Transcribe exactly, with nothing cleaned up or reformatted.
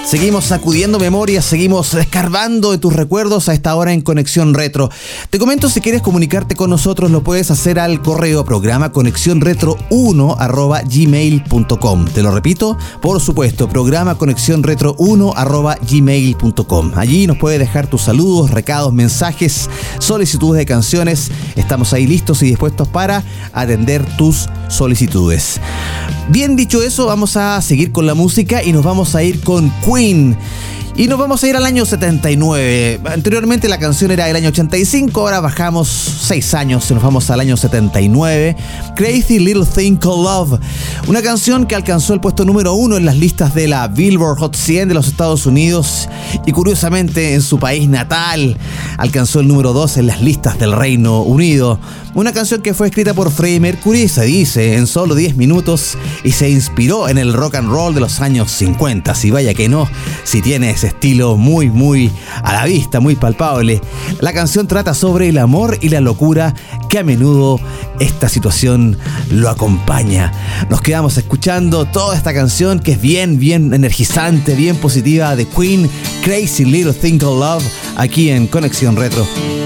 Seguimos sacudiendo memorias, seguimos escarbando de tus recuerdos a esta hora en Conexión Retro. Te comento, si quieres comunicarte con nosotros, lo puedes hacer al correo programa conexión retro uno arroba gmail punto com. Te lo repito, por supuesto, programa conexión retro uno arroba gmail punto com. Allí nos puedes dejar tus saludos, recados, mensajes, solicitudes de canciones. Estamos ahí listos y dispuestos para atender tus solicitudes. Bien dicho eso, vamos a seguir con la música y nos vamos a ir con Queen. Y nos vamos a ir al año setenta y nueve. Anteriormente la canción era del año ochenta y cinco, ahora bajamos seis años y nos vamos al año setenta y nueve. Crazy Little Thing Called Love. Una canción que alcanzó el puesto número uno en las listas de la Billboard Hot cien de los Estados Unidos. Y curiosamente en su país natal alcanzó el número dos en las listas del Reino Unido. Una canción que fue escrita por Freddie Mercury, se dice, en solo diez minutos y se inspiró en el rock and roll de los años cincuenta. Si vaya que no, si tiene ese estilo muy, muy a la vista, muy palpable. La canción trata sobre el amor y la locura que a menudo esta situación lo acompaña. Nos quedamos escuchando toda esta canción que es bien, bien energizante, bien positiva, de Queen, Crazy Little Thing Called Love, aquí en Conexión Retro.